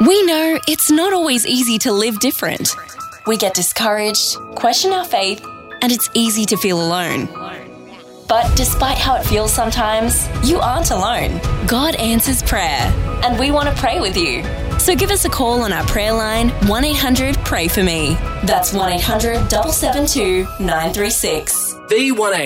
We know it's not always easy to live different. We get discouraged, question our faith, and it's easy to feel alone. But despite how it feels sometimes, you aren't alone. God answers prayer, and we want to pray with you. So give us a call on our prayer line, 1-800-PRAY-FOR-ME. That's 1-800-772-936. The 1-800